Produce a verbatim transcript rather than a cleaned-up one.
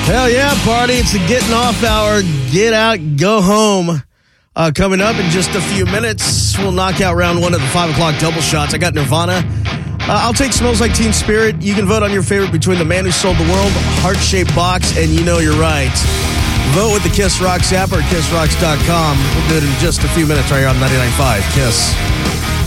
Hell yeah, party. It's the getting off hour. Get out, go home. Uh, coming up in just a few minutes, we'll knock out round one of the five o'clock double shots. I got Nirvana. Uh, I'll take Smells Like Teen Spirit. You can vote on your favorite between The Man Who Sold the World, Heart-Shaped Box, and You Know You're Right. Vote with the Kiss Rocks app or kiss rocks dot com. We'll do it in just a few minutes right here on ninety-nine point five Kiss.